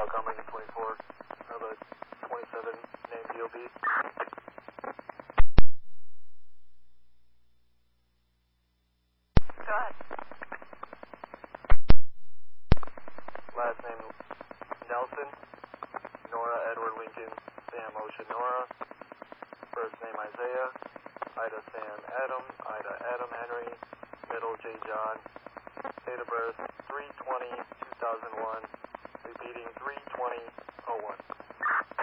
Coming 24, another 27, name DOB. Go ahead. Last name Nelson, Nora Edward Lincoln, Sam Ocean Nora. First name Isaiah, Ida Sam Adam, Ida Adam Henry, middle J John. Date of birth 3/20/2001, repeating 3/20/01.